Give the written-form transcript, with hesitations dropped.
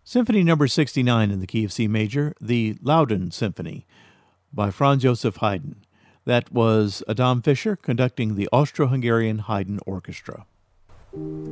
Symphony number 69 in the key of C major, the Loudon Symphony by Franz Joseph Haydn. That was Adam Fischer conducting the Austro-Hungarian Haydn Orchestra.